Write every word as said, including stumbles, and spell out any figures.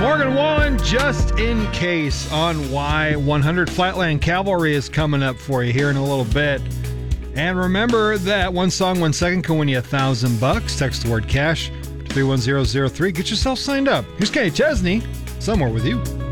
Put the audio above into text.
Morgan Wallen, just in case, on Y one hundred. Flatland Cavalry is coming up for you here in a little bit. And remember that one song, one second can win you a thousand bucks. Text the word cash to three one zero zero three. Get yourself signed up. Here's Kenny Chesney, Somewhere With You.